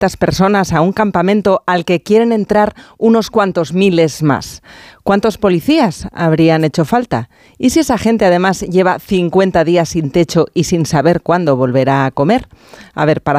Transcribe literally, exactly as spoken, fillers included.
personas a un campamento al que quieren entrar unos cuantos miles más. ¿Cuántos policías habrían hecho falta? ¿Y si esa gente además lleva cincuenta días sin techo y sin saber cuándo volverá a comer? A ver, para